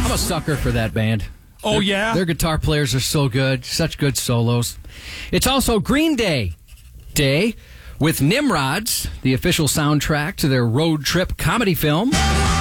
I'm a sucker for that band. Oh, yeah? Their guitar players are so good. Such good solos. It's also Green Day with Nimrods, the official soundtrack to their road trip comedy film.